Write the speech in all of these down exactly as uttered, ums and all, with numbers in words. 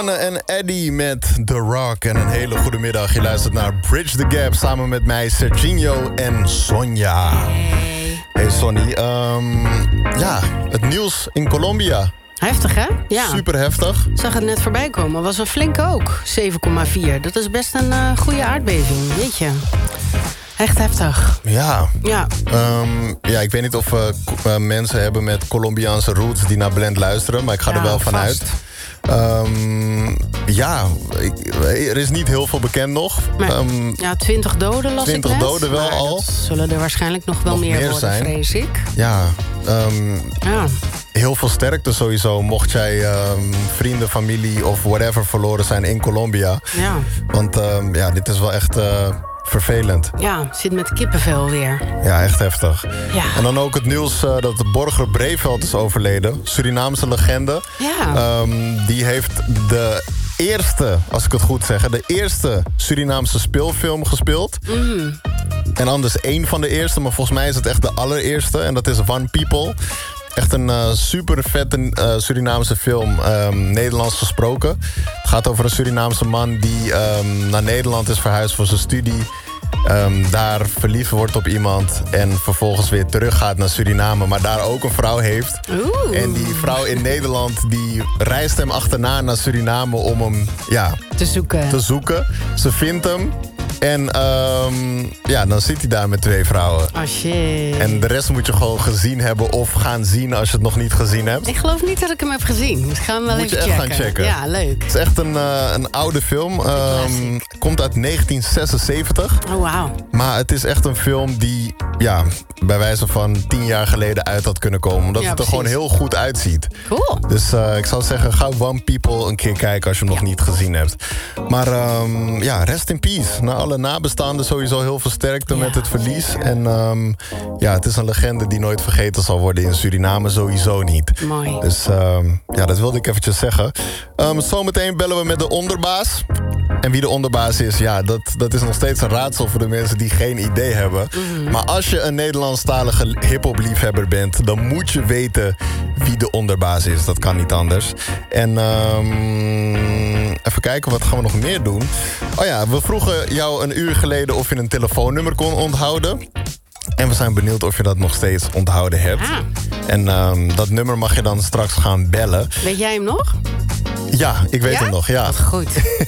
Rihanna en Eddie met The Rock. En een hele goede middag. Je luistert naar Bridge the Gap samen met mij, Serginho en Sonja. Hey. Hey Sonny, um, ja, het nieuws in Colombia. Heftig, hè? Ja. Super heftig. Ik zag het net voorbij komen. Was een flinke ook. zeven komma vier. Dat is best een uh, goede aardbeving. Jeetje. Echt heftig. Ja. Ja. Um, ja, ik weet niet of we uh, mensen hebben met Colombiaanse roots die naar Blend luisteren, maar ik ga ja, er wel van vast. uit. Um, ja, ik, er is niet heel veel bekend nog. Maar, um, ja, twintig doden las twintig ik net. doden wel maar al. Dat zullen er waarschijnlijk nog wel Nog meer, meer worden, zijn. vrees ik. Ja, um, Ja. heel veel sterkte sowieso. Mocht jij um, vrienden, familie of whatever verloren zijn in Colombia. Ja. Want um, ja, dit is wel echt uh, vervelend. Ja, zit met kippenvel weer. Ja, echt heftig. Ja. En dan ook het nieuws uh, dat de Borger Breveld is overleden. Surinaamse legende. Ja. Um, die heeft de eerste, als ik het goed zeg, de eerste Surinaamse speelfilm gespeeld. Mm. En anders één van de eerste, maar volgens mij is het echt de allereerste. En dat is One People. Echt een uh, super vette uh, Surinaamse film, um, Nederlands gesproken. Het gaat over een Surinaamse man die um, naar Nederland is verhuisd voor zijn studie. Um, daar verliefd wordt op iemand en vervolgens weer teruggaat naar Suriname, maar daar ook een vrouw heeft. Oeh. En die vrouw in Nederland die reist hem achterna naar Suriname om hem ja, Te zoeken. te zoeken. Ze vindt hem en um, ja, dan zit hij daar met twee vrouwen. Oh shit. En de rest moet je gewoon gezien hebben of gaan zien als je het nog niet gezien hebt. Ik geloof niet dat ik hem heb gezien. Dus ik ga hem wel Moet even je echt checken. gaan checken. Ja, leuk. Het is echt een, uh, een oude film. Um, komt uit negentien zesenzeventig. Oh, wauw. Maar het is echt een film die, ja, bij wijze van tien jaar geleden uit had kunnen komen. Omdat Ja, het er precies. gewoon heel goed uitziet. Cool. Dus uh, ik zou zeggen, ga One People een keer kijken als je hem nog Ja. niet gezien hebt. Maar um, ja, rest in peace. Naar alle nabestaanden sowieso heel veel sterkte Ja, met het verlies. zeker. En um, ja, het is een legende die nooit vergeten zal worden in Suriname, sowieso niet. Mooi. Dus um, ja, dat wilde ik eventjes zeggen. Um, zometeen bellen we met de onderbaas. En wie de onderbaas is, ja, dat, dat is nog steeds een raadsel voor de mensen die geen idee hebben. Mm-hmm. Maar als je een Nederlandstalige hiphop liefhebber bent, dan moet je weten wie de onderbaas is. Dat kan niet anders. En um, even kijken, wat gaan we nog meer doen? Oh ja, we vroegen jou een uur geleden of je een telefoonnummer kon onthouden. En we zijn benieuwd of je dat nog steeds onthouden hebt. Ah. En um, dat nummer mag je dan straks gaan bellen. Weet jij hem nog? Ja, ik weet Ja? hem nog, ja. Wat goed.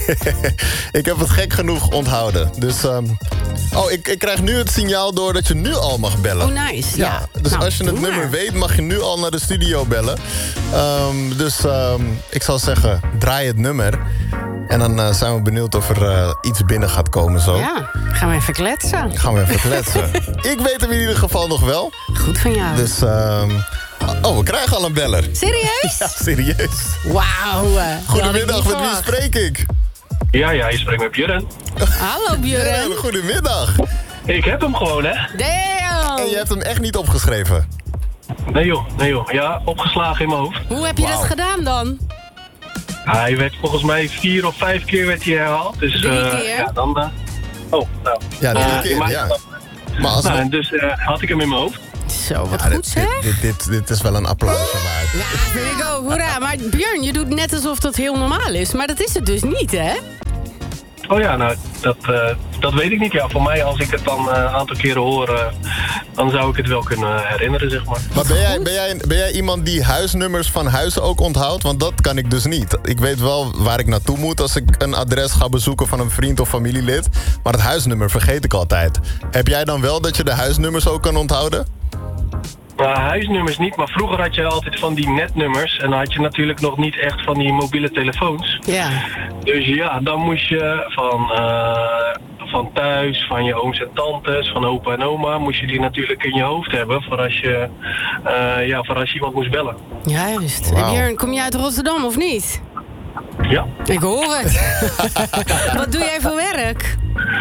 Ik heb het gek genoeg onthouden. Dus, um, oh, ik, ik krijg nu het signaal door dat je nu al mag bellen. Oh, nice. Ja, Ja. dus Nou, als je het doe nummer maar. weet, mag je nu al naar de studio bellen. Um, dus um, ik zou zeggen, draai het nummer. En dan uh, zijn we benieuwd of er uh, iets binnen gaat komen zo. Ja, gaan we even kletsen. Gaan we even kletsen. Ik weet hem in ieder geval nog wel. Goed van jou. Dus, um, oh, we krijgen al een beller. Serieus? Ja, serieus. Wauw. eh, Goedemiddag, met wie wie spreek ik? Ja, ja, je spreekt met Björn. Hallo, Björn. Ja, goedemiddag. Ik heb hem gewoon, hè? Damn. En je hebt hem echt niet opgeschreven? Nee joh, nee joh. Ja, opgeslagen in mijn hoofd. Hoe heb je Wauw. dat gedaan dan? Hij werd volgens mij vier of vijf keer werd hij herhaald. Dus, Drie eh, keer? Ja, dan... uh, oh, nou. Ja, drie Eh, keer, in mijn- ja. Maar als Nou, en dus uh, had ik hem in mijn hoofd. Zo, wat Ja, goed dit, zeg. dit, dit, dit, dit is wel een applausje waard. Ja, vind ik ook. Hoera. Maar Björn, je doet net alsof dat heel normaal is. Maar dat is het dus niet, hè? Oh ja, nou, dat, uh, dat weet ik niet. Ja, voor mij, als ik het dan uh, een aantal keren hoor, uh, dan zou ik het wel kunnen herinneren, zeg maar. Maar ben jij, ben, jij, ben jij iemand die huisnummers van huizen ook onthoudt? Want dat kan ik dus niet. Ik weet wel waar ik naartoe moet als ik een adres ga bezoeken van een vriend of familielid. Maar het huisnummer vergeet ik altijd. Heb jij dan wel dat je de huisnummers ook kan onthouden? Nou, huisnummers niet, maar vroeger had je altijd van die netnummers. En dan had je natuurlijk nog niet echt van die mobiele telefoons. Ja. Dus ja, dan moest je van, uh, van thuis, van je ooms en tantes, van opa en oma, moest je die natuurlijk in je hoofd hebben voor als je, uh, ja, voor als je iemand moest bellen. Juist. Wauw. En Björn, kom je uit Rotterdam of niet? Ja, Ik hoor het. Wat doe jij voor werk?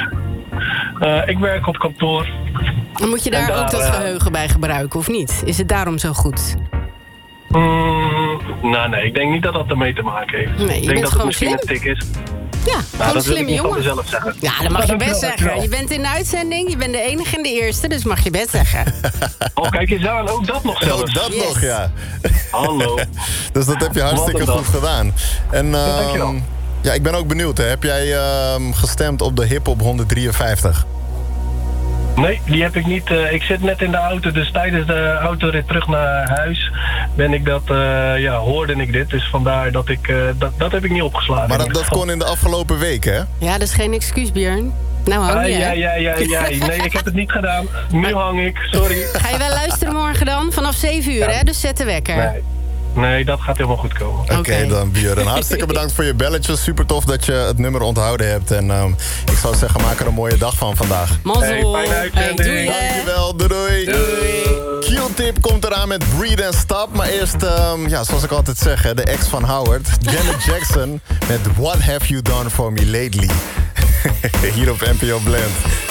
uh, ik werk op kantoor. Dan moet je daar, En daar, ook dat uh, geheugen bij gebruiken, of niet? Is het daarom zo goed? Mm, nou nee, ik denk niet dat dat ermee te maken heeft. Nee, je ik denk bent dat het gewoon misschien slim. een tik is. Ja, Nou, gewoon een dat wil ik slimme niet van jongen. mezelf zeggen. Ja, dat mag je best Dankjewel, zeggen. dankjewel. Je bent in de uitzending, je bent de enige en de eerste, dus mag je best zeggen. Oh, kijk eens aan, ook dat nog zelfs. Ook dat Yes. nog, ja. Hallo. Dus dat heb je hartstikke Wat een goed gedaan. En Ja, ehm, dankjewel. ja, ik ben ook benieuwd. Hè. Heb jij ehm, gestemd op de hiphop honderddrieënvijftig? Nee, die heb ik niet. Uh, ik zit net in de auto, dus tijdens de autorit terug naar huis ben ik dat, uh, ja, hoorde ik dit. Dus vandaar dat ik, uh, dat, dat heb ik niet opgeslagen. Maar dat, dat kon in de afgelopen weken, hè? Ja, dat is geen excuus, Björn. Nou, hang Ah, je, ja, hè? ja, ja, ja. Nee, ik heb het niet gedaan. Nu hang ik, sorry. Ga je wel luisteren morgen dan? Vanaf zeven uur, Ja. hè? Dus zet de wekker. Nee. Nee, dat gaat helemaal goed komen. Oké, Oké. dan Björn. Hartstikke bedankt voor je belletje. Super tof dat je het nummer onthouden hebt. En ehm, ik zou zeggen, maak er een mooie dag van vandaag. Mazzel. Hey, fijne uitzending. Hey, doei, hè. Dankjewel, doei doei. Q-tip komt eraan met Breathe and Stop. Maar eerst, ehm, ja, zoals ik altijd zeg, hè, de ex van Howard. Janet Jackson met What Have You Done For Me Lately. Hier op N P O Blend.